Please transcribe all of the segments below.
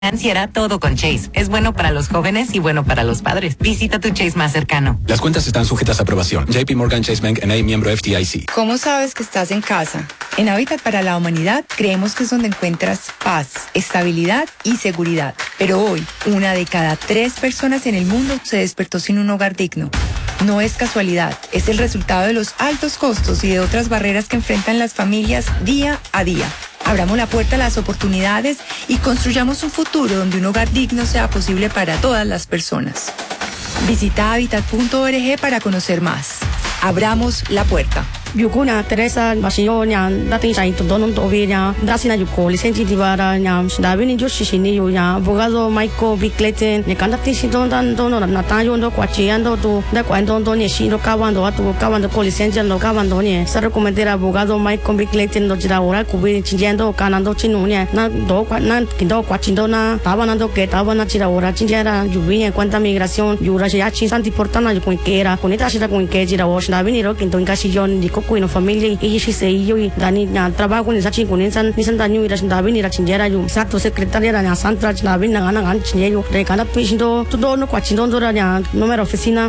Financiera, todo con Chase. Es bueno para los jóvenes y bueno para los padres. Visita tu Chase más cercano. Las cuentas están sujetas a aprobación. JP Morgan Chase Bank N.A., miembro FDIC. ¿Cómo sabes que estás en casa? En Hábitat para la Humanidad creemos que es donde encuentras paz, estabilidad y seguridad. Pero hoy, 1 de cada 3 personas en el mundo se despertó sin un hogar digno. No es casualidad, es el resultado de los altos costos y de otras barreras que enfrentan las familias día a día. Abramos la puerta a las oportunidades y construyamos un futuro donde un hogar digno sea posible para todas las personas. Visita habitat.org para conocer más. Abramos la puerta. Yukuna Teresa Basionia, dating sa ito doon tobinya, dasina yuko lisensi divara nya, dabi ni Joshi sini yunya, abogado Michael Bickleten, ne kandati si don na tayo ndo kwachiando tu, da kwando ndo ni shiro kawando ko lisensi ndo kawando ni, sa recomendar abogado Michael Bickleten ndo jira ora kubi chinjendo kanando chinunya, na do na kindo kwachindo na, tabanando que tabana jira ora chinjera yubinya cuenta migración, yura ya chisanti portana yukun kera, kunita shira kun ke jira wash dabi ni ro kinto inkashillon kuino familia y se y dani na trabajo ni sachi kunin san ni san danyu ira dabi ni ra chinjera yu sakto secretaria ra santra dabi na gan chinjeyo de kana pishindo todo no kwachindo ndora ya número oficina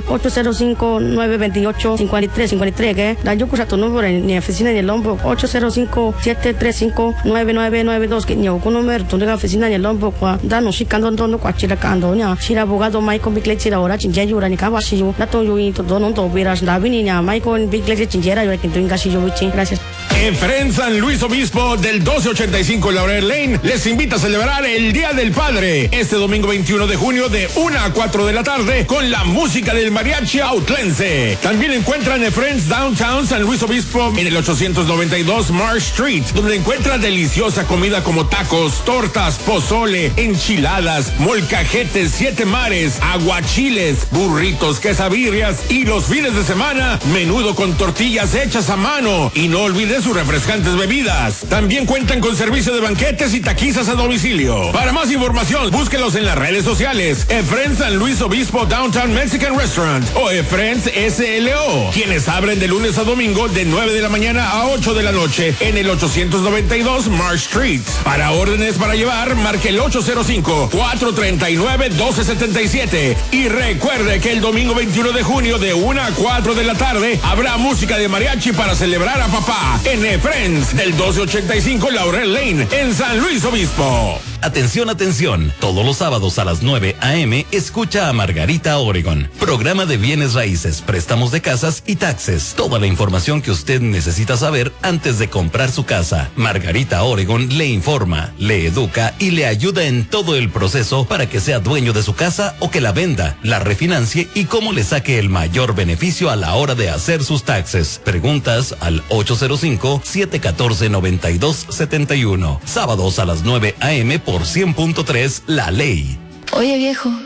805-928-5353 que da yo kusa tu número ni oficina en el Lombo 805-735-9992 que nyo con número tu de oficina en el Lombo kwa da no shikando no kwachira kando nya shira abogado Michael Bickleten ora chinjeyo ra ni kawashi yu na to yu to no to vira dabi ni nya Michael Bickleten chinjera yu gracias. En Friends San Luis Obispo del 1285 Laurel Lane les invita a celebrar el Día del Padre este domingo 21 de junio de 1 a 4 de la tarde con la música del mariachi autlense. También encuentran en Friends Downtown San Luis Obispo en el 892 Marsh Street, donde encuentran deliciosa comida como tacos, tortas, pozole, enchiladas, molcajetes, 7 mares, aguachiles, burritos, quesabirrias y los fines de semana menudo con tortillas hechas a mano. Y no olvides sus refrescantes bebidas. También cuentan con servicio de banquetes y taquizas a domicilio. Para más información, búsquelos en las redes sociales. Friends San Luis Obispo Downtown Mexican Restaurant o Friends SLO, quienes abren de lunes a domingo de 9 de la mañana a 8 de la noche en el 892 Marsh Street. Para órdenes para llevar, marque el 805-439-1277. Y recuerde que el domingo 21 de junio de 1 a 4 de la tarde habrá música de mariachi para celebrar a papá en Friends del 1285 Laurel Lane en San Luis Obispo. Atención, atención. Todos los sábados a las 9 a.m. escucha a Margarita Oregon. Programa de bienes raíces, préstamos de casas y taxes. Toda la información que usted necesita saber antes de comprar su casa. Margarita Oregon le informa, le educa y le ayuda en todo el proceso para que sea dueño de su casa o que la venda, la refinancie y cómo le saque el mayor beneficio a la hora de hacer sus taxes. Preguntas al 805-714-9271. Sábados a las 9 a.m. por 100.3 La Ley. Oye, viejo,